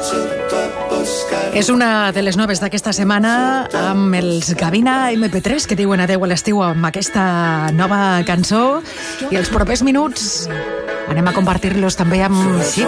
És una de les noves d'aquesta setmana amb els Gavina MP3 que diuen adeu a l'estiu amb aquesta nova cançó, i els propers minuts anem a compartir-los també amb